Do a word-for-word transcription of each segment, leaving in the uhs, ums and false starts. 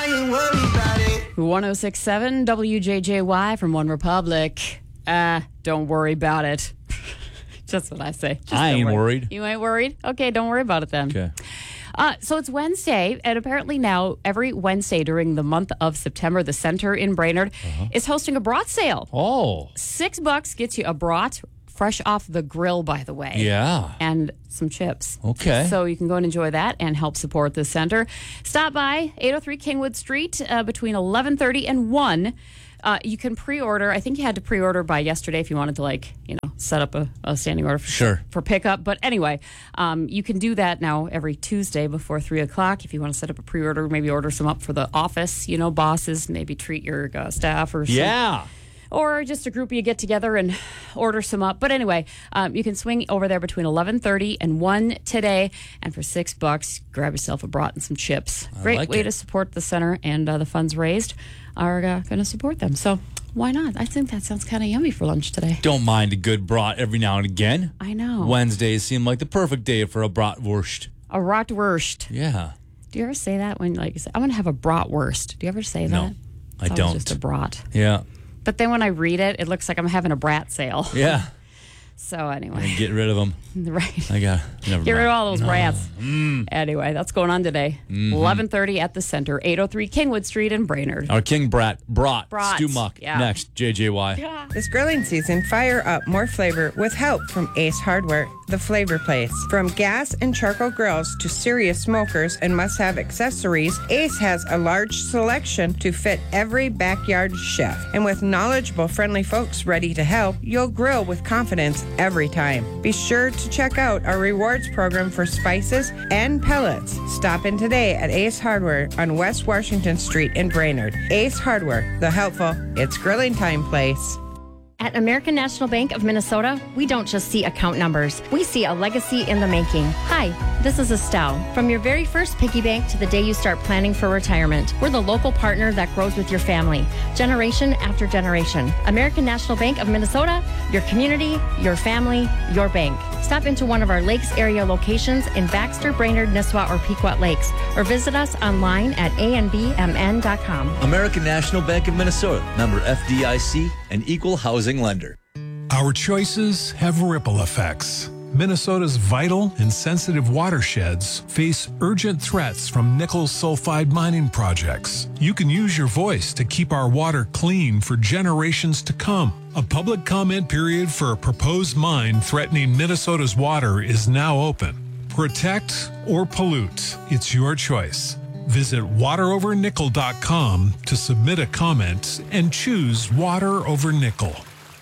I ain't worried about it. one oh six point seven W J J Y from One Republic. Uh, don't worry about it. Just what I say. Just I don't ain't worry. worried. You ain't worried? Okay, don't worry about it then. Okay. Uh, so it's Wednesday, and apparently now every Wednesday during the month of September, the Center in Brainerd uh-huh. is hosting a brat sale. Oh. Six bucks gets you a brat, fresh off the grill, by the way. Yeah. And some chips. Okay. So you can go and enjoy that and help support the center. Stop by eight oh three Kingwood Street uh, between eleven thirty and one. Uh, you can pre-order. I think you had to pre-order by yesterday if you wanted to, like, you know, set up a, a standing order for, sure. for pickup. But anyway, um, you can do that now every Tuesday before three o'clock if you want to set up a pre-order. Maybe order some up for the office, you know, bosses. Maybe treat your uh, staff or some, yeah. or just a group you get together and order some up. But anyway, um, you can swing over there between eleven thirty and one today. And for six bucks, grab yourself a brat and some chips. I Great like way it. to support the center, and uh, the funds raised are uh, going to support them. So why not? I think that sounds kind of yummy for lunch today. Don't mind a good brat every now and again. I know. Wednesdays seem like the perfect day for a bratwurst. A bratwurst. Yeah. Do you ever say that when, like, you say, I'm going to have a bratwurst? Do you ever say No, that? I It's don't. always just a brat. Yeah. But then when I read it, it looks like I'm having a brat sale. Yeah. So anyway. Get rid of them. Right. I got never Get rid of mind. all those No. rats. Mm. Anyway, that's going on today. Mhm. eleven thirty at the center, eight oh three Kingwood Street in Brainerd. Our King Brat, Brat, Brat, Stu Muck. yeah. Next, J J Y. Yeah. This grilling season, fire up more flavor with help from Ace Hardware, the flavor place. From gas and charcoal grills to serious smokers and must-have accessories, Ace has a large selection to fit every backyard chef. And with knowledgeable, friendly folks ready to help, you'll grill with confidence every time. Be sure to check out our rewards program for spices and pellets. Stop in today at Ace Hardware on West Washington Street in Brainerd. Ace Hardware, the helpful, it's grilling time place. At American National Bank of Minnesota, we don't just see account numbers. We see a legacy in the making. Hi, this is Estelle. From your very first piggy bank to the day you start planning for retirement, we're the local partner that grows with your family, generation after generation. American National Bank of Minnesota, your community, your family, your bank. Stop into one of our Lakes area locations in Baxter, Brainerd, Nisswa, or Pequot Lakes, or visit us online at a n b m n dot com. American National Bank of Minnesota, member F D I C, and equal housing lender. Our choices have ripple effects. Minnesota's vital and sensitive watersheds face urgent threats from nickel sulfide mining projects. You can use your voice to keep our water clean for generations to come. A public comment period for a proposed mine threatening Minnesota's water is now open. Protect or pollute. It's your choice. Visit water over nickel dot com to submit a comment and choose Water Over Nickel.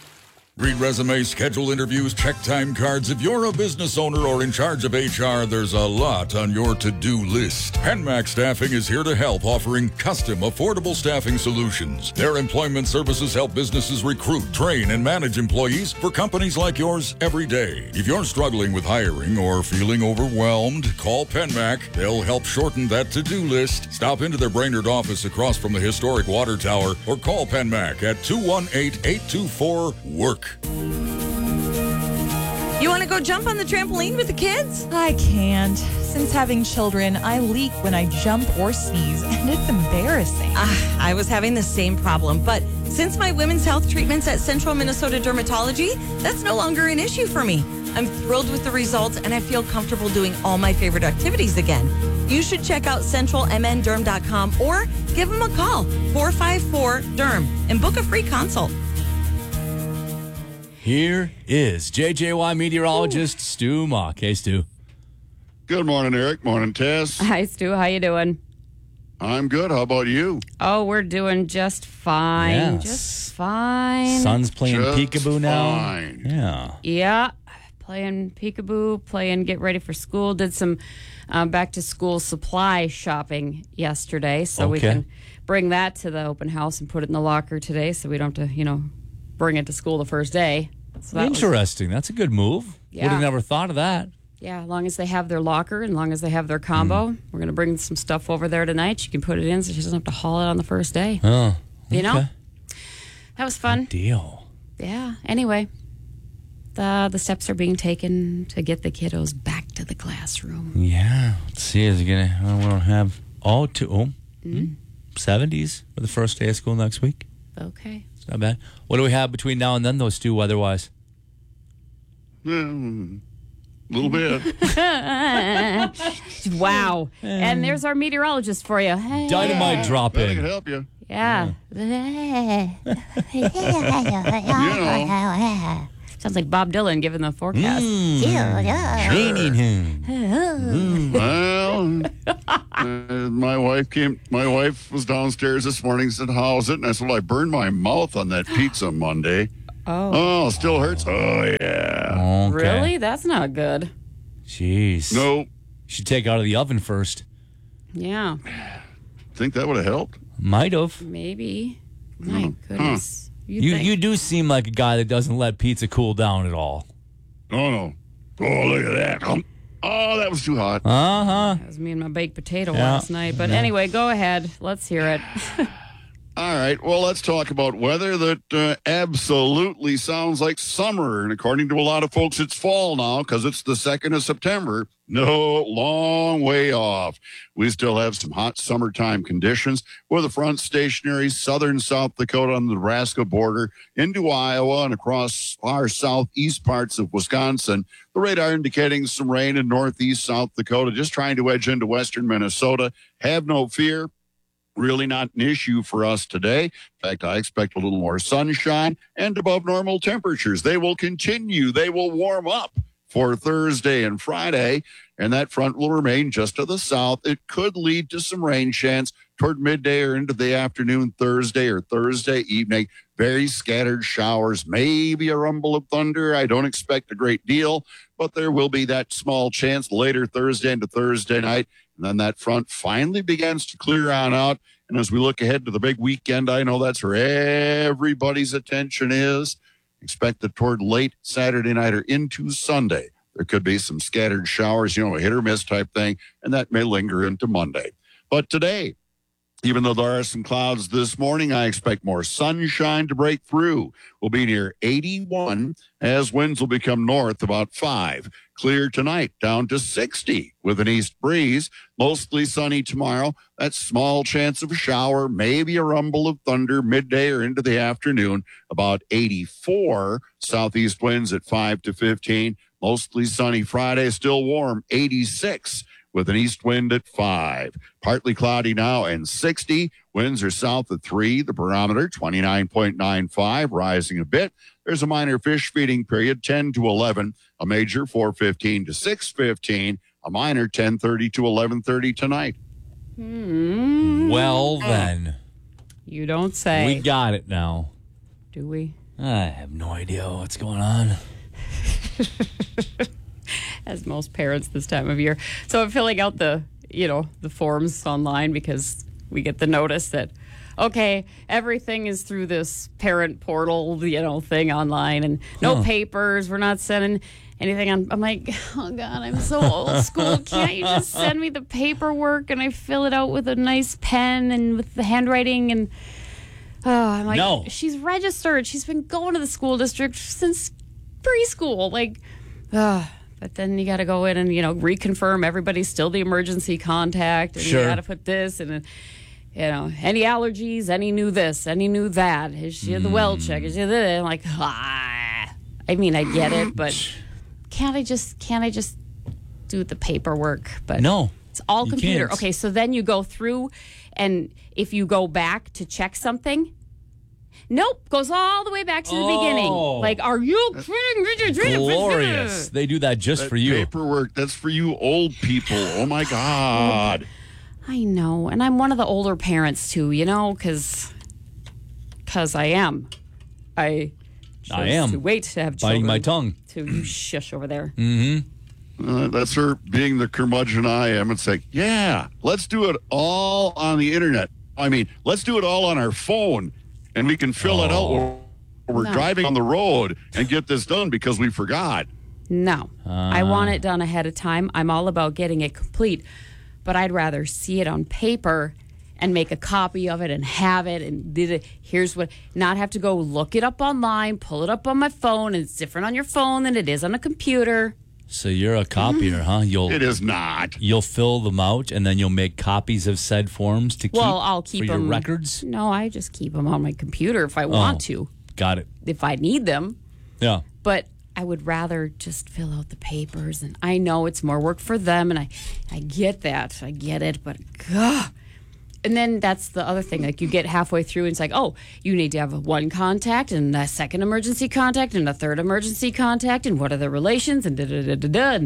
Read resumes, schedule interviews, check time cards. If you're a business owner or in charge of H R, there's a lot on your to-do list. PenMax Staffing is here to help, offering custom, affordable staffing solutions. Their employment services help businesses recruit, train, and manage employees for companies like yours every day. If you're struggling with hiring or feeling overwhelmed, call PenMac. They'll help shorten that to-do list. Stop into their Brainerd office across from the historic water tower or call PenMac at two one eight, eight two four, work. You want to go jump on the trampoline with the kids? I can't. Since having children, I leak when I jump or sneeze, and it's embarrassing. Uh, I was having the same problem, but since my women's health treatments at Central Minnesota Dermatology, that's no longer an issue for me. I'm thrilled with the results, and I feel comfortable doing all my favorite activities again. You should check out central m n derm dot com or give them a call, four five four D E R M, and book a free consult. Here is J J Y meteorologist Stu Muck. Hey, Stu. Good morning, Eric. Morning, Tess. Hi, Stu. How you doing? I'm good. How about you? Oh, we're doing just fine. Yes. Just fine. Son's playing Just peekaboo now. fine. Yeah. Yeah. Playing peekaboo, playing get ready for school. Did some um, back to school supply shopping yesterday. So we Okay. can bring that to the open house and put it in the locker today so we don't have to, you know, bring it to school the first day. So that was- Interesting. That's a good move. Yeah. Would have never thought of that. yeah, as long as they have their locker, and as long as they have their combo, Mm. we're going to bring some stuff over there tonight. You can put it in so she doesn't have to haul it on the first day. Oh, You know? okay. That was fun. Deal. Yeah. Anyway, the the steps are being taken to get the kiddos back to the classroom. Yeah. Let's see. Is it gonna? Well, we don't have all two. Oh, Mm. seventies for the first day of school next week. Okay. It's not bad. What do we have between now and then, though, Stu, weather-wise? A little bit. Wow. And there's our meteorologist for you. Dynamite drop That in. can help you. Yeah. Sounds like Bob Dylan giving the forecast. Well, uh, my wife came. My wife was downstairs this morning. Said, "How's it?" And I said, "Well, I burned my mouth on that pizza Monday. Oh. Oh, still hurts. Oh yeah. Okay. Really? That's not good. Jeez. No, You should take it out of the oven first. Yeah. think that would have helped. Might have. Maybe. My goodness. You'd You think. you do seem like a guy that doesn't let pizza cool down at all. Oh no. Oh, look at that. Um, Oh, that was too hot. Uh-huh. That was me and my baked potato Yeah. last night. But anyway, go ahead. Let's hear it. All right. Well, let's talk about weather that uh, absolutely sounds like summer. And according to a lot of folks, it's fall now because it's the second of September. No, long way off. We still have some hot summertime conditions with a front stationary southern South Dakota on the Nebraska border into Iowa and across our southeast parts of Wisconsin. The radar indicating some rain in northeast South Dakota, just trying to edge into western Minnesota. Have no fear. Really not an issue for us today. In fact, I expect a little more sunshine and above normal temperatures. They will continue. They will warm up for Thursday and Friday, and that front will remain just to the south. It could lead to some rain chance toward midday or into the afternoon Thursday or Thursday evening. Very scattered showers, maybe a rumble of thunder. I don't expect a great deal, but there will be that small chance later Thursday into Thursday night. And then that front finally begins to clear on out. And as we look ahead to the big weekend, I know that's where everybody's attention is. Expect that toward late Saturday night or into Sunday, there could be some scattered showers, you know, a hit or miss type thing, and that may linger into Monday. But today, even though there are some clouds this morning, I expect more sunshine to break through. We'll be near eighty-one as winds will become north about five. Clear tonight down to sixty with an east breeze. Mostly sunny tomorrow. That small chance of a shower, maybe a rumble of thunder midday or into the afternoon. About eighty-four. Southeast winds at five to fifteen. Mostly sunny Friday, still warm, eighty-six. With an east wind at five. Partly cloudy now and sixty. Winds are south of three. The barometer, twenty-nine point nine five, rising a bit. There's a minor fish feeding period, ten to eleven. A major, four fifteen to six fifteen. A minor, ten thirty to eleven thirty tonight. Hmm. Well, then. You don't say. We got it now. Do we? I have no idea what's going on. As most parents this time of year. So I'm filling out the, you know, the forms online because we get the notice that, okay, everything is through this parent portal, you know, thing online and no Huh. papers. We're not sending anything on. I'm like, oh God, I'm so old school. Can't you just send me the paperwork and I fill it out with a nice pen and with the handwriting and oh, I'm like, No. she's registered. She's been going to the school district since preschool. Like, ah. But then you got to go in and, you know, reconfirm everybody's still the emergency contact. And Sure. you got to put this and, you know, any allergies, any new this, any new that. Is she the well check? Is she the, I'm like, ah. I mean, I get it, but can't I just, can't I just do the paperwork? But No. it's all you computer. can't. Okay, so then you go through and if you go back to check something, nope, goes all the way back to the Oh. beginning. Like, are you kidding? Glorious. They do that just That for you. paperwork, that's for you old people. Oh, my God. I know, and I'm one of the older parents too, you know, because because I am. I chose I am. to wait to have children. Biting my tongue. To you shush over there. Uh, that's her being the curmudgeon I am. It's like, yeah, let's do it all on the internet. I mean, let's do it all on our phone, and we can fill it out while we're No. driving on the road and get this done because we forgot. No, I want it done ahead of time. I'm all about getting it complete, but I'd rather see it on paper and make a copy of it and have it and did it. Here's what, not have to go look it up online, pull it up on my phone, and it's different on your phone than it is on a computer. So you're a copier, huh? You'll It is not. You'll fill them out, and then you'll make copies of said forms to keep. Well, I'll keep for your them records. No, I just keep them on my computer if I want to, Got it. if I need them. Yeah. But I would rather just fill out the papers, and I know it's more work for them, and I, I get that, I get it, but God. And then that's the other thing. Like you get halfway through, and it's like, oh, you need to have a one contact, and a second emergency contact, and a third emergency contact, and what are the relations, and da da da da da. And,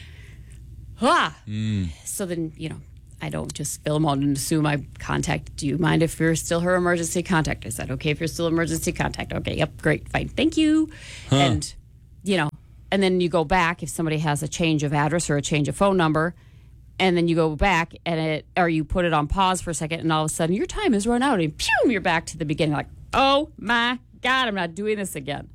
ah. Mm. So then, you know, I don't just fill them out and assume I contact. Do you mind if you're still her emergency contact? Is that okay if you're still emergency contact? Okay, yep, great, fine, thank you. Huh. And, you know, and then you go back if somebody has a change of address or a change of phone number. And then you go back and it, or you put it on pause for a second, and all of a sudden your time has run out, and pew, you're back to the beginning. Like, oh my God, I'm not doing this again.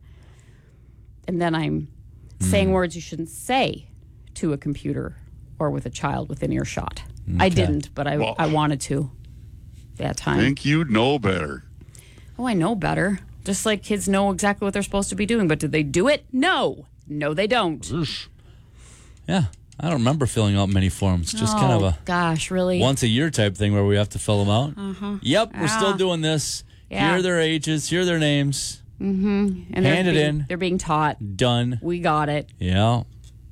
And then I'm mm. saying words you shouldn't say to a computer or with a child within earshot. Okay. I didn't, but I well, I wanted to that time. I think you'd know better. Oh, I know better. Just like kids know exactly what they're supposed to be doing, but do they do it? No. No, they don't. Yeah. I don't remember filling out many forms. Just oh, kind of a gosh, really once a year type thing where we have to fill them out. Uh-huh. Yep, we're yeah. still doing this. Yeah. Here are their ages. Here are their names. Mm-hmm. And Hand it being, in. They're being taught. Done. We got it. Yeah.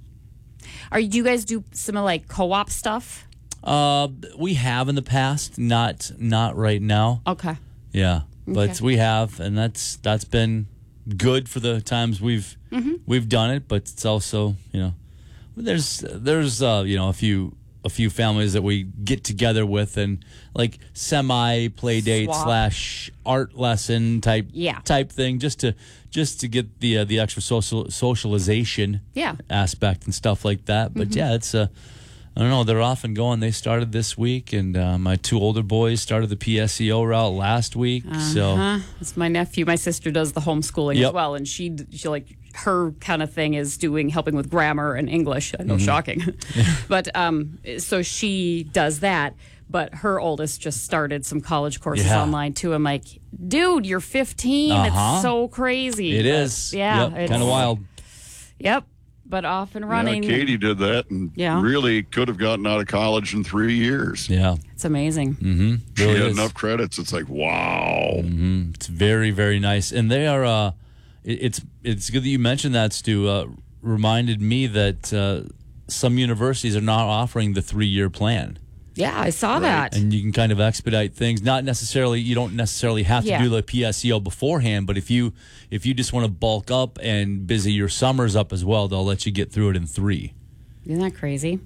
Are do you guys do some like co-op stuff? Uh, we have in the past, not not right now. Okay. Yeah, but okay. we have, and that's that's been good for the times we've mm-hmm. we've done it. But it's also, you know. There's there's uh, you know a few a few families that we get together with and like semi play date Swap. slash art lesson type yeah. type thing just to just to get the uh, the extra social socialization yeah. aspect and stuff like that. But mm-hmm. yeah, it's uh, I don't know, they're off and going. They started this week, and uh, my two older boys started the P S E O route last week. Uh-huh. So it's my nephew. My sister does the homeschooling yep. as well, and she she like. Her kind of thing is doing helping with grammar and English. I know, mm-hmm. shocking, but um, so she does that. But her oldest just started some college courses yeah. online too. I'm like, dude, you're fifteen. Uh-huh. It's so crazy. It but, is. Yeah, yep. kind of wild. Yep, but off and running. Yeah, Katie did that, and yeah. really could have gotten out of college in three years. Yeah, it's amazing. Mm-hmm. She really had is. enough credits. It's like wow. Mm-hmm. It's very very nice, and they are. Uh, It's it's good that you mentioned that, Stu. Uh, reminded me that uh, some universities are not offering the three-year plan. Yeah, I saw right. that. And you can kind of expedite things. Not necessarily, you don't necessarily have to yeah. do the P S E O beforehand, but if you if you just want to bulk up and busy your summers up as well, they'll let you get through it in three. Isn't that crazy?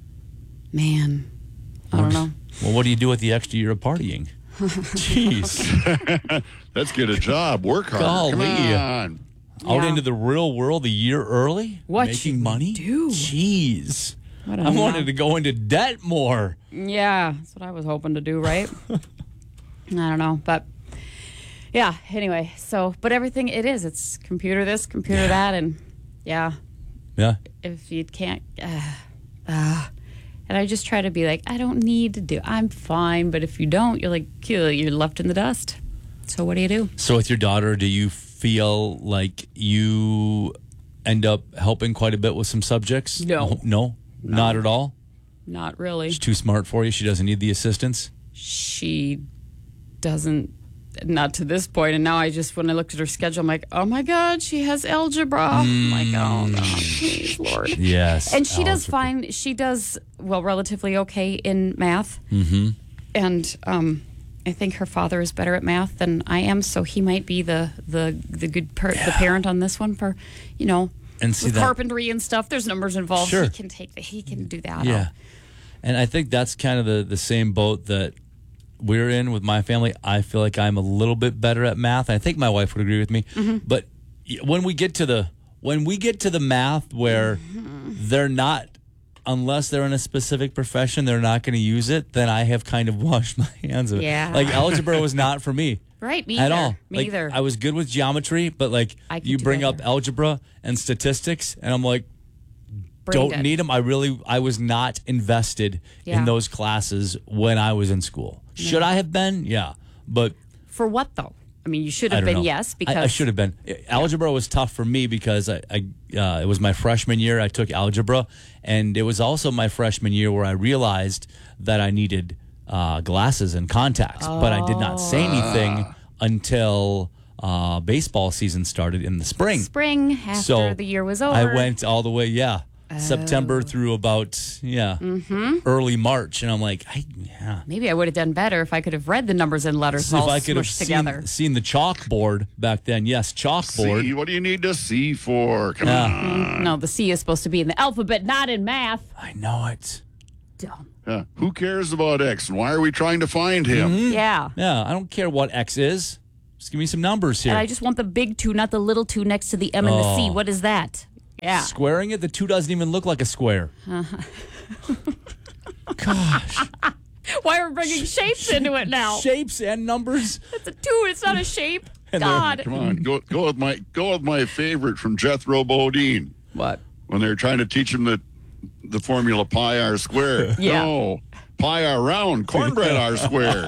Man, I don't know. Well, what do you do with the extra year of partying? Jeez. Let's get a job. Work hard. Golly. Come on. Out Yeah. into the real world a year early? What Making you money? do? Jeez. What a I wanted nut. to go into debt more. Yeah, that's what I was hoping to do, right? I don't know, but yeah, anyway, so, but everything it is, it's computer this, computer Yeah. that, and yeah, Yeah. if you can't, uh, uh, and I just try to be like, I don't need to do, I'm fine, but if you don't, you're like, you're left in the dust. So what do you do? So with your daughter, do you feel like you end up helping quite a bit with some subjects? No. No? No. Not at all? Not really. She's too smart for you? She doesn't need the assistance? She doesn't, not to this point. And now I just, when I looked at her schedule, I'm like, oh my God, she has algebra. I'm like, oh no, please, Lord. Yes. And she does algebra. fine. She does, well, relatively okay in math. Mm-hmm. And um, I think her father is better at math than I am. So he might be the, the, the good per- Yeah. the parent on this one for, you know, And see with that- carpentry and stuff. There's numbers involved. Sure. He can take the, he can do that. Yeah. And I think that's kind of the, the same boat that we're in with my family. I feel like I'm a little bit better at math. I think my wife would agree with me. Mm-hmm. But when we get to the when we get to the math where Mm-hmm. they're not, unless they're in a specific profession, they're not going to use it, then I have kind of washed my hands of it. Yeah. Like algebra was not for me. Right, me at either. all. Me Like, either. I was good with geometry, but like I could you do bring that up either. algebra and statistics, and I'm like, Brain don't dead. need them. I really, I was not invested Yeah. in those classes when I was in school. Should I have been? Yeah, but For what though? I mean, you should I have don't been know. yes because I, I should have been. Algebra was tough for me because I, I uh, it was my freshman year. I took algebra, and it was also my freshman year where I realized that I needed uh, glasses and contacts, but I did not say anything until uh, baseball season started in the spring. spring after So the year was over. I went all the way, yeah, September through about yeah early March, and I'm like, I, yeah. Maybe I would have done better if I could have read the numbers and letters See, all if I could have smushed together. seen, seen the chalkboard back then, yes, chalkboard. See, what do you need to see for? Come Yeah. on. No, the C is supposed to be in the alphabet, not in math. I know it. Dumb. Yeah. Who cares about X? And why are we trying to find him? Mm-hmm. Yeah. Yeah, I don't care what X is. Just give me some numbers here. And I just want the big two, not the little two next to the M and the C. Oh. What is that? Yeah. Squaring it, the two doesn't even look like a square. Gosh. Why are we bringing shapes into it now? Shapes and numbers. It's a two. It's not a shape. And they're- God. Come on, go go with my go with my favorite from Jethro Bodine. What? When they were trying to teach him the the formula pi r squared. Yeah. No, pi r round, cornbread r squared.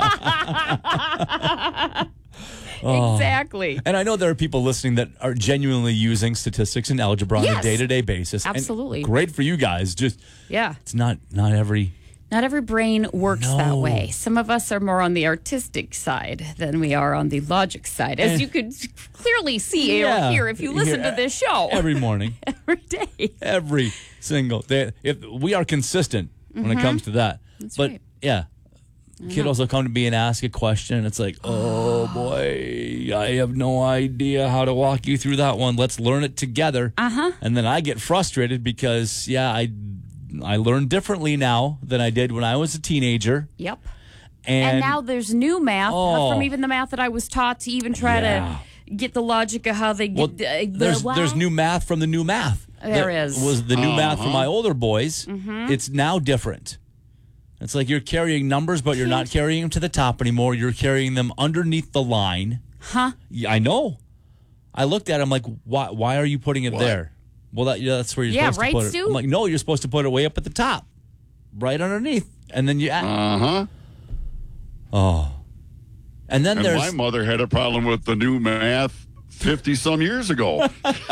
Exactly. And I know there are people listening that are genuinely using statistics and algebra on Yes. a day-to-day basis. And Absolutely. great for you guys. Just Yeah. it's not not every Not every brain works that No. way. Some of us are more on the artistic side than we are on the logic side, as Eh. you could clearly see Yeah. or hear if you listen Here, to this show every morning. every day. every single day. If we are consistent when it comes to that. That's but right. yeah. Kiddos will come to me and ask a question, and it's like, oh boy, I have no idea how to walk you through that one. Let's learn it together. Uh-huh. And then I get frustrated because, yeah, I I learn differently now than I did when I was a teenager. Yep. And, And, now there's new math uh, Oh. from even the math that I was taught to even try Yeah. to get the logic of how they well, get uh, the there's why. there's new math from the new math. There That is. was the new math for Uh-huh. my older boys. Mm-hmm. It's now different. It's like you're carrying numbers, but you're not carrying them to the top anymore. You're carrying them underneath the line. Huh? Yeah, I know. I looked at it. I'm like, why? Why are you putting it What? there? Well, that, yeah, that's where you're Yeah, supposed right, to put Stu? it. I'm like, no, you're supposed to put it way up at the top, right underneath, and then you. Add, Uh huh. oh, and then And there's my mother had a problem with the new math fifty some years ago.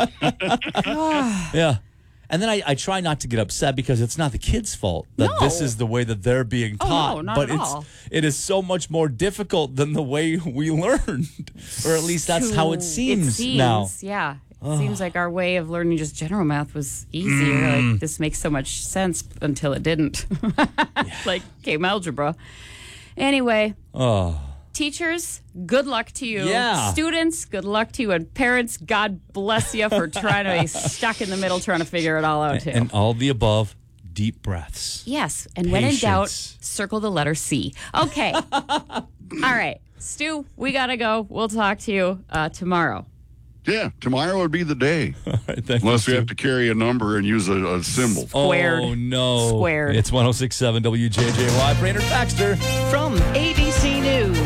yeah. And then I, I try not to get upset because it's not the kids' fault that No. this is the way that they're being Oh, no, taught. not but at it's all. it is so much more difficult than the way we learned, or at least that's how it seems, It seems now. Yeah. It seems like our way of learning just general math was easier. Mm. Like this makes so much sense until it didn't. Like came algebra. Anyway, Oh, teachers, good luck to you. Yeah. Students, good luck to you. And parents, God bless you for trying to be stuck in the middle trying to figure it all out too. and all the above, deep breaths. Yes, and when in doubt, Patience. circle the letter C. Okay. All right. Stu, we got to go. We'll talk to you uh, tomorrow. Yeah, tomorrow would be the day. All right, thank Unless you, we Stu. have to carry a number and use a, a symbol. Squared. Oh, no. Squared. It's one oh six point seven W J J Y. Brainerd Baxter. From A B C News,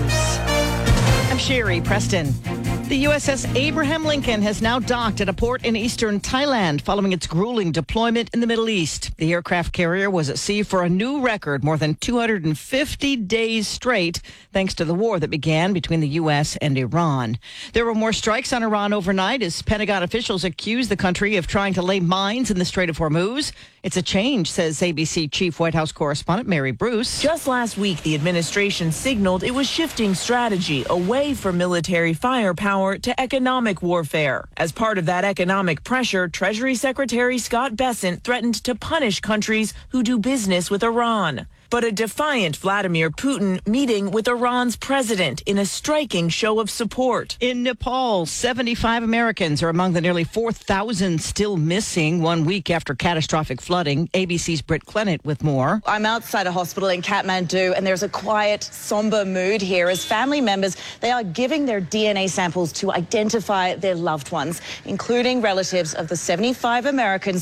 I'm Sherry Preston. The U S S Abraham Lincoln has now docked at a port in eastern Thailand following its grueling deployment in the Middle East. The aircraft carrier was at sea for a new record, more than two hundred fifty days straight, thanks to the war that began between the U S and Iran. There were more strikes on Iran overnight as Pentagon officials accused the country of trying to lay mines in the Strait of Hormuz. It's a change, says A B C Chief White House correspondent Mary Bruce. Just last week, the administration signaled it was shifting strategy away from military firepower to economic warfare. As part of that economic pressure, Treasury Secretary Scott Bessent threatened to punish countries who do business with Iran. But a defiant Vladimir Putin meeting with Iran's president in a striking show of support. In Nepal, seventy-five Americans are among the nearly four thousand still missing one week after catastrophic flooding. A B C's Britt Clennett with more. I'm outside a hospital in Kathmandu, and there's a quiet, somber mood here as family members, they are giving their D N A samples to identify their loved ones, including relatives of the seventy-five Americans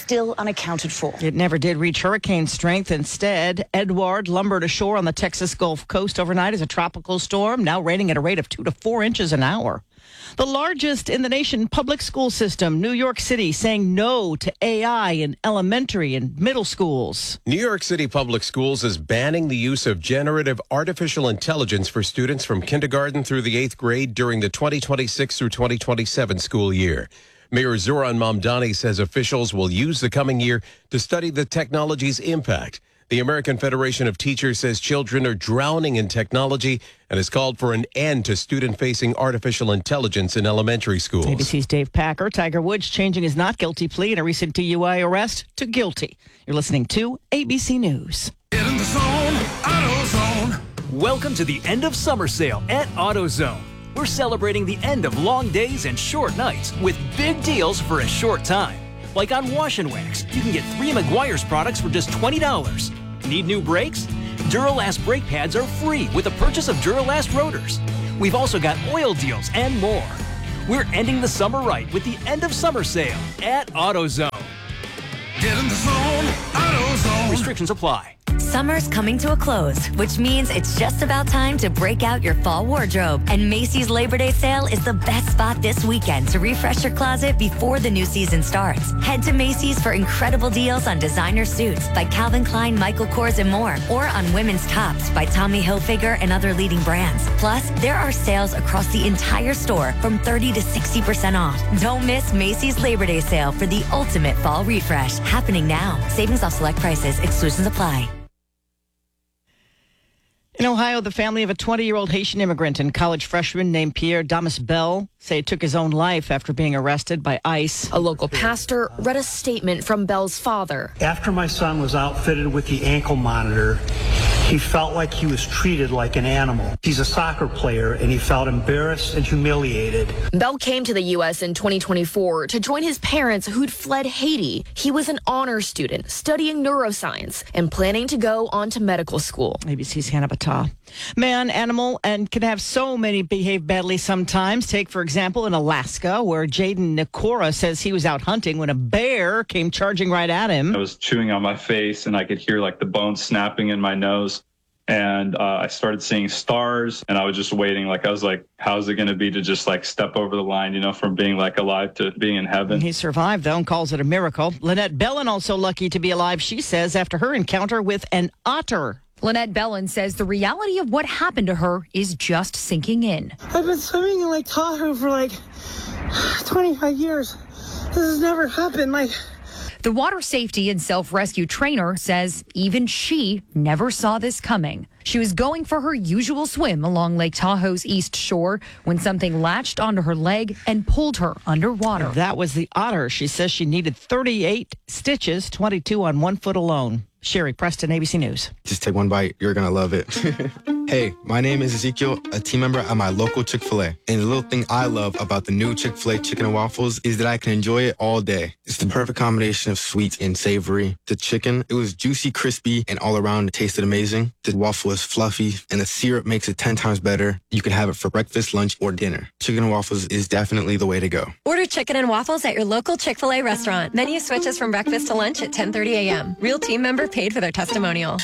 still unaccounted for. It never did reach hurricane strength. Instead, Edward lumbered ashore on the Texas Gulf Coast overnight as a tropical storm, now raining at a rate of two to four inches an hour. The largest in the nation public school system, New York City, saying no to A I in elementary and middle schools. New York City Public Schools is banning the use of generative artificial intelligence for students from kindergarten through the eighth grade during the twenty twenty-six through twenty twenty-seven school year. Mayor Zoran Mamdani says officials will use the coming year to study the technology's impact. The American Federation of Teachers says children are drowning in technology and has called for an end to student-facing artificial intelligence in elementary schools. A B C's Dave Packer. Tiger Woods changing his not guilty plea in a recent D U I arrest to guilty. You're listening to A B C News. Get in the zone, AutoZone. Welcome to the end of summer sale at AutoZone. We're celebrating the end of long days and short nights with big deals for a short time. Like on Wash and Wax, you can get three Meguiar's products for just twenty dollars. Need new brakes? Duralast brake pads are free with the purchase of Duralast rotors. We've also got oil deals and more. We're ending the summer right with the end of summer sale at AutoZone. Get in the zone, AutoZone. Restrictions apply. Summer's coming to a close, which means it's just about time to break out your fall wardrobe. And Macy's Labor Day sale is the best spot this weekend to refresh your closet before the new season starts. Head to Macy's for incredible deals on designer suits by Calvin Klein, Michael Kors, and more, or on women's tops by Tommy Hilfiger and other leading brands. Plus, there are sales across the entire store from thirty to sixty percent off. Don't miss Macy's Labor Day sale for the ultimate fall refresh. Happening now. Savings off select prices. Exclusions apply. In Ohio, the family of a twenty-year-old Haitian immigrant and college freshman named Pierre Damas Bell say he took his own life after being arrested by ICE. A local pastor read a statement from Bell's father. After my son was outfitted with the ankle monitor, he felt like he was treated like an animal. He's a soccer player, and he felt embarrassed and humiliated. Bell came to the U S in twenty twenty-four to join his parents who'd fled Haiti. He was an honor student studying neuroscience and planning to go on to medical school. A B C's Hannah Battah. Man, animal, and can have so many behave badly sometimes. Take, for example, in Alaska, where Jaden Nikora says he was out hunting when a bear came charging right at him. I was chewing on my face, and I could hear like the bones snapping in my nose. And uh, I started seeing stars, and I was just waiting. Like, I was like, how's it going to be to just like step over the line, you know, from being like alive to being in heaven? He survived, though, and calls it a miracle. Lynette Bellin also lucky to be alive, she says, after her encounter with an otter. Lynette Bellin says the reality of what happened to her is just sinking in. I've been swimming in Lake Tahoe for like twenty-five years. This has never happened. Like, the water safety and self-rescue trainer says even she never saw this coming. She was going for her usual swim along Lake Tahoe's east shore when something latched onto her leg and pulled her underwater. That was the otter. She says she needed thirty-eight stitches, twenty-two on one foot alone. Sherry Preston, A B C News. Just take one bite. You're going to love it. Hey, my name is Ezekiel, a team member at my local Chick-fil-A. And the little thing I love about the new Chick-fil-A chicken and waffles is that I can enjoy it all day. It's the perfect combination of sweet and savory. The chicken, it was juicy, crispy, and all around it tasted amazing. The waffle is fluffy, and the syrup makes it ten times better. You can have it for breakfast, lunch, or dinner. Chicken and waffles is definitely the way to go. Order chicken and waffles at your local Chick-fil-A restaurant. Menu switches from breakfast to lunch at ten thirty a.m. Real team member paid for their testimonial.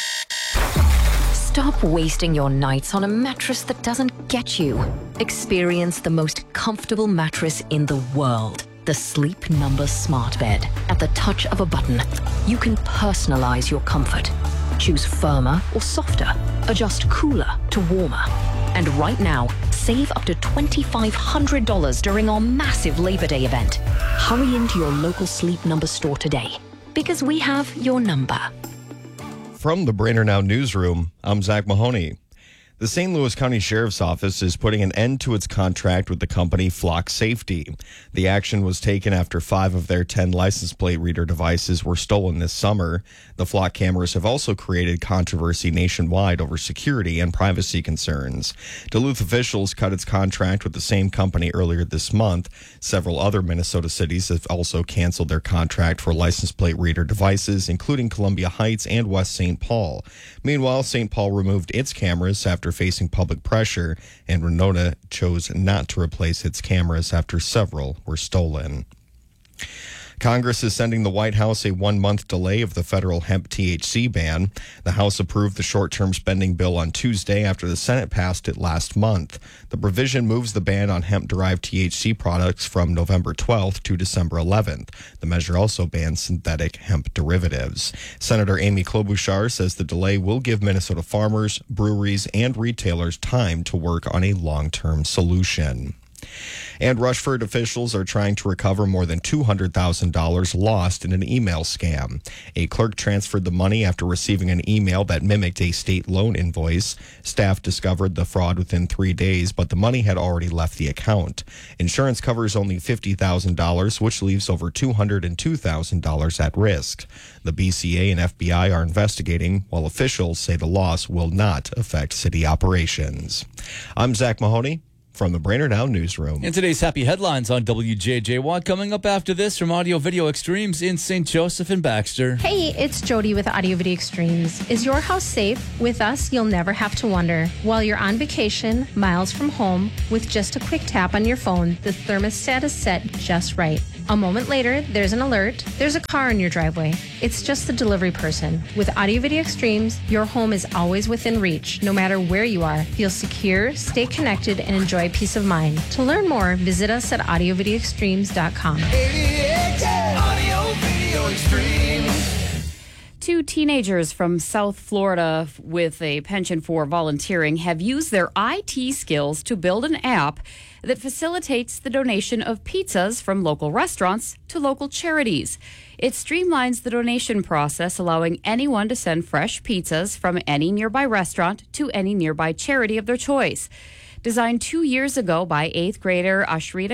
Stop wasting your nights on a mattress that doesn't get you. Experience the most comfortable mattress in the world. The Sleep Number Smart Bed. At the touch of a button, you can personalize your comfort. Choose firmer or softer. Adjust cooler to warmer. And right now, save up to two thousand five hundred dollars during our massive Labor Day event. Hurry into your local Sleep Number store today, because we have your number. From the Brainerd Now newsroom, I'm Zach Mahoney. The Saint Louis County Sheriff's Office is putting an end to its contract with the company Flock Safety. The action was taken after five of their ten license plate reader devices were stolen this summer. The Flock cameras have also created controversy nationwide over security and privacy concerns. Duluth officials cut its contract with the same company earlier this month. Several other Minnesota cities have also canceled their contract for license plate reader devices, including Columbia Heights and West Saint Paul. Meanwhile, Saint Paul removed its cameras after facing public pressure, and Winona chose not to replace its cameras after several were stolen. Congress is sending the White House a one-month delay of the federal hemp T H C ban. The House approved the short-term spending bill on Tuesday after the Senate passed it last month. The provision moves the ban on hemp-derived T H C products from November twelfth to December eleventh. The measure also bans synthetic hemp derivatives. Senator Amy Klobuchar says the delay will give Minnesota farmers, breweries, and retailers time to work on a long-term solution. And Rushford officials are trying to recover more than two hundred thousand dollars lost in an email scam. A clerk transferred the money after receiving an email that mimicked a state loan invoice. Staff discovered the fraud within three days, but the money had already left the account. Insurance covers only fifty thousand dollars, which leaves over two hundred two thousand dollars at risk. The B C A and F B I are investigating, while officials say the loss will not affect city operations. I'm Zach Mahoney from the Brainerd Now Newsroom. And today's happy headlines on W J J Y coming up after this from Audio Video Extremes in Saint Joseph and Baxter. Hey, it's Jody with Audio Video Extremes. Is your house safe? With us, you'll never have to wonder. While you're on vacation, miles from home, with just a quick tap on your phone, the thermostat is set just right. A moment later, there's an alert. There's a car in your driveway. It's just the delivery person. With Audio Video Extremes, your home is always within reach, no matter where you are. Feel secure, stay connected, and enjoy peace of mind. To learn more, visit us at audio video extremes dot com. Audio Video Extremes. Two teenagers from South Florida with a penchant for volunteering have used their I T skills to build an app that facilitates the donation of pizzas from local restaurants to local charities. It streamlines the donation process, allowing anyone to send fresh pizzas from any nearby restaurant to any nearby charity of their choice. Designed two years ago by eighth grader Ashrita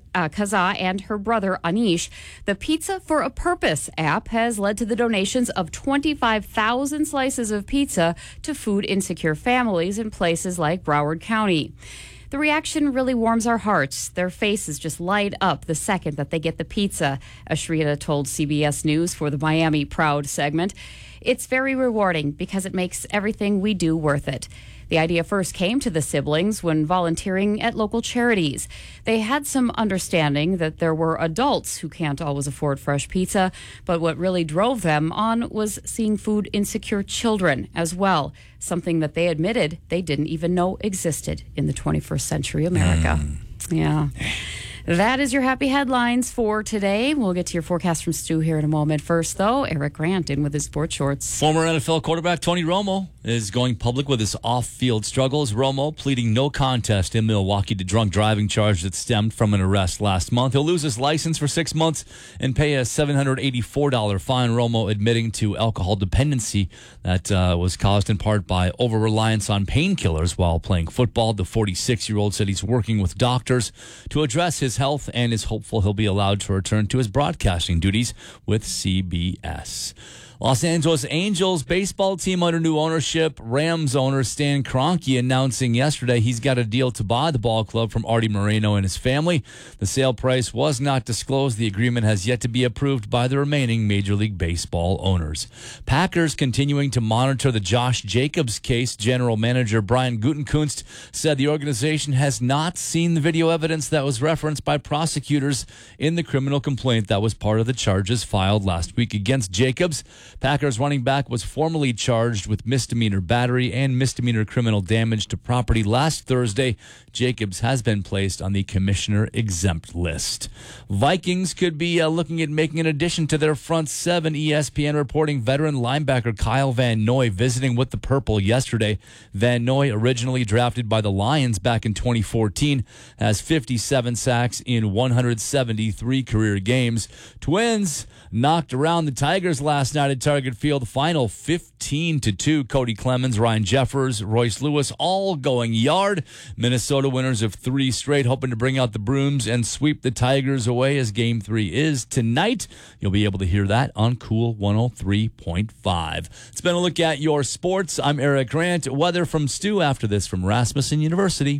Kaza and her brother Anish, the Pizza for a Purpose app has led to the donations of twenty-five thousand slices of pizza to food insecure families in places like Broward County. The reaction really warms our hearts. Their faces just light up the second that they get the pizza, Ashrita told C B S News for the Miami Proud segment. It's very rewarding because it makes everything we do worth it. The idea first came to the siblings when volunteering at local charities. They had some understanding that there were adults who can't always afford fresh pizza, but what really drove them on was seeing food insecure children as well, something that they admitted they didn't even know existed in the twenty-first century America. Mm. Yeah. That is your happy headlines for today. We'll get to your forecast from Stu here in a moment. First, though, Eric Grant in with his sports shorts. Former N F L quarterback Tony Romo is going public with his off-field struggles. Romo pleading no contest in Milwaukee to drunk driving charge that stemmed from an arrest last month. He'll lose his license for six months and pay a seven hundred eighty-four dollars fine. Romo admitting to alcohol dependency that uh, was caused in part by over-reliance on painkillers while playing football. The forty-six-year-old said he's working with doctors to address his health and is hopeful he'll be allowed to return to his broadcasting duties with C B S. Los Angeles Angels baseball team under new ownership. Rams owner Stan Kroenke announcing yesterday he's got a deal to buy the ball club from Artie Moreno and his family. The sale price was not disclosed. The agreement has yet to be approved by the remaining Major League Baseball owners. Packers continuing to monitor the Josh Jacobs case. General Manager Brian Gutekunst said the organization has not seen the video evidence that was referenced by prosecutors in the criminal complaint that was part of the charges filed last week against Jacobs. Packers running back was formally charged with misdemeanor battery and misdemeanor criminal damage to property last Thursday. Jacobs has been placed on the commissioner exempt list. Vikings could be uh, looking at making an addition to their front seven. E S P N reporting veteran linebacker Kyle Van Noy visiting with the Purple yesterday. Van Noy, originally drafted by the Lions back in twenty fourteen, has fifty-seven sacks in one hundred seventy-three career games. Twins knocked around the Tigers last night at Target Field. Final fifteen to two. Cody Clemens, Ryan Jeffers, Royce Lewis all going yard. Minnesota winners of three straight, hoping to bring out the brooms and sweep the Tigers away as game three is tonight. You'll be able to hear that on Cool one oh three point five. It's been a look at your sports. I'm Eric Grant. Weather from Stu after this from Rasmussen University.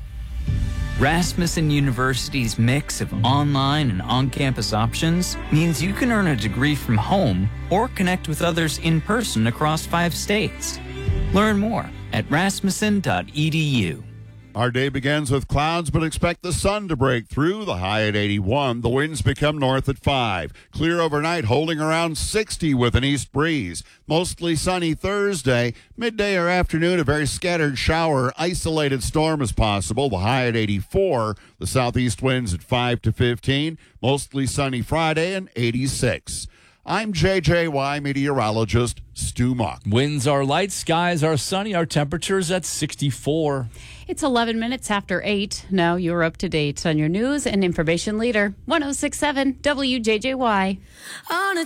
Rasmussen University's mix of online and on-campus options means you can earn a degree from home or connect with others in person across five states. Learn more at rasmussen dot e d u. Our day begins with clouds, but expect the sun to break through. The high at eighty-one. The winds become north at five. Clear overnight, holding around sixty with an east breeze. Mostly sunny Thursday. Midday or afternoon, a very scattered shower. Isolated storm is possible. The high at eighty-four. The southeast winds at five to fifteen. Mostly sunny Friday and eighty-six. I'm J J Y meteorologist Stu Muck. Winds are light, skies are sunny. Our temperature's at sixty-four. It's eleven minutes after eight. Now you're up to date on your news and information leader, one oh six point seven W J J Y. On a